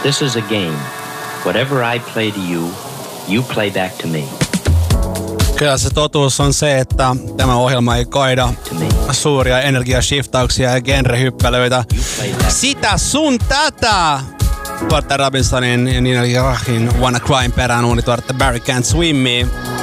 This is a game. Whatever I play to you, you play back to me. Kyllä se totuus on se, että tämä ohjelma ei kaida suuria energiashiftauksia ja genrehyppälöitä. Sitä sun tätä! Tuotte Robinsonin ja Nina Rahin Wanna Cryin perään uunituoretta Barry Can't Swim Me.